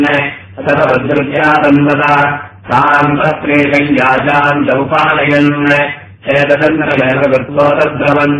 ततवद्रुत्यादन्वदा तान्तत्रेकम् याजाम् च उपानयन् एतदन्तरमेव कृत्वो तद्ब्रवन्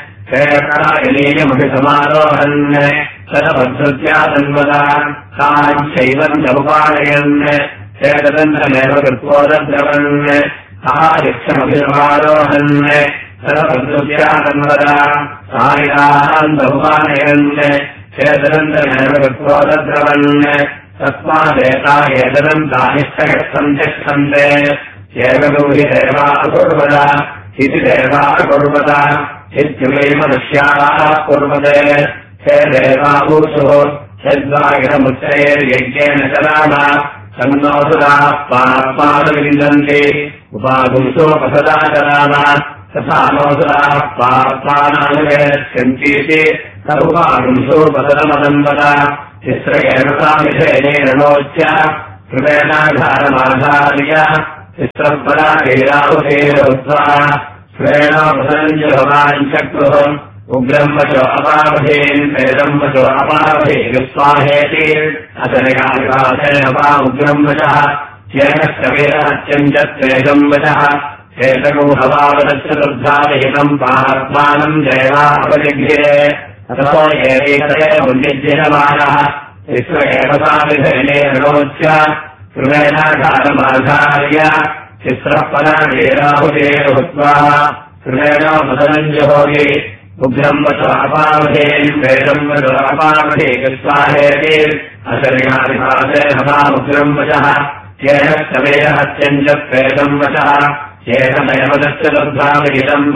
क्षेत्रायनीयमभिसमारोहन् ततवद्रुत्यादन्वदा ताञ्चैवम् च उपानयन् एतदन्तरमेव कृत्वो तद्ब्रवन् आयुक्षमभिसमारोहन् ततवद्रुत्यादन्वदा सारिणाम् च उपानयन् एतदन्तरमेव कृत्वो तद्ब्रवन् तस्मादेता एतदन्तानिष्ठयत्सम् तिष्ठन्ते एवगौहि देवाकुर्वद इति देवाकुर्वद इत्युमे मनुष्याः कुर्वते हे देवापूषुः यद्वागिरमुच्चयेर्यज्ञेन चराम सन्नोसुराः पापादविन्दन्ति उपागुंसोपसदा चराम तथा नोसुराः पापानानुगच्छन्तीति तदुपागुंसोपसदमदन्वद तिस्रयेण नोच्य कृतेनाधारमाधार्य तिस्रपराहुतेरुत्वा स्वेनोपसञ्जभवाञ्चक्रुः उग्रम् वचो अपावधेन् वेदम् वचो अपावधेयुस्वाहेति अतनयाविवासेनवा उग्रम् वचः येनश्च वेदहत्यम् च त्वेषम् वचः एतगुहवावदश्चतुर्धाविहितम् पात्मानम् जयवा अपजिघ्रे अथो एवेतये मुनिज्यमानः विश्व एव साविधेनोच्य कृतेनाधारमाधार्य तिस्रपराहुतेरुत्वा कृतेनोपसञ्जहोति उग्रम् वचो अपावधेन् वेदम् वचो अपावधेयुस्वाहेति अशर्यादिभासेनवा उग्रम् वचः येनश्च वेदहत्यम् च त्वेषम् वचः एतमेवदश्चतुर्धाविहितम्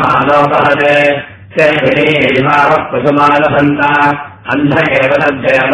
पात्मानिहितमानोपहते पशुमालभन्ता अन्ध एव तज्जयव